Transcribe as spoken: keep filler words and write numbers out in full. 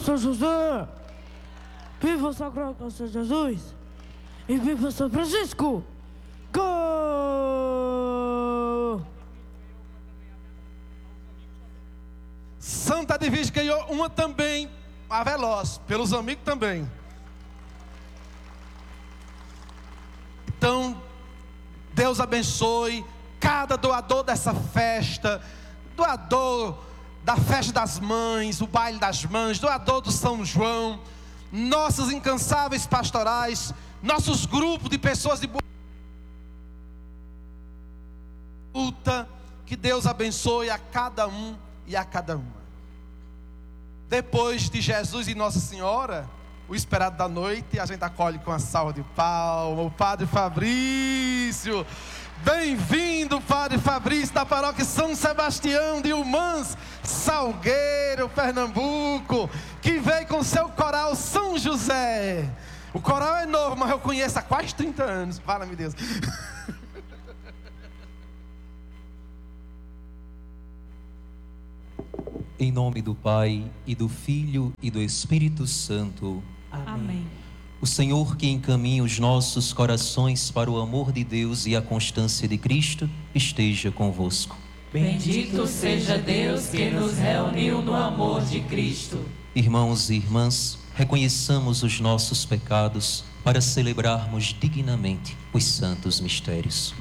São José! Viva Sagrado São Jesus! E viva São Francisco! Gol! Santa Edvige ganhou uma também, a Veloz, pelos amigos também. Então, Deus abençoe cada doador dessa festa, doador da festa das mães, o baile das mães, doador do São João, nossos incansáveis pastorais, nossos grupos de pessoas de boa luta. Que Deus abençoe a cada um e a cada uma. Depois de Jesus e Nossa Senhora, o esperado da noite, a gente acolhe com a salva de palmas o Padre Fabrício. Bem-vindo, Padre Fabrício, da paróquia São Sebastião de Humãs, Salgueiro, Pernambuco, que veio com seu coral São José. O coral é novo, mas eu conheço há quase trinta anos. Fala-me Deus. Em nome do Pai, e do Filho, e do Espírito Santo. Amém. O Senhor que encaminha os nossos corações para o amor de Deus e a constância de Cristo, esteja convosco. Bendito seja Deus que nos reuniu no amor de Cristo. Irmãos e irmãs, reconheçamos os nossos pecados para celebrarmos dignamente os santos mistérios.